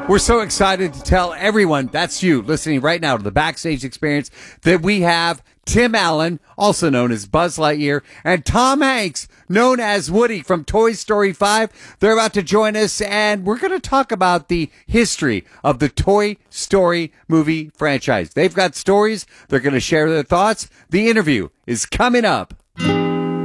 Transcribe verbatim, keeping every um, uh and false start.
We're so excited to tell everyone, that's you listening right now to the Backstage Experience, that we have Tim Allen, also known as Buzz Lightyear, and Tom Hanks, known as Woody from Toy Story five. They're about to join us, and we're going to talk about the history of the Toy Story movie franchise. They've got stories. They're going to share their thoughts. The interview is coming up.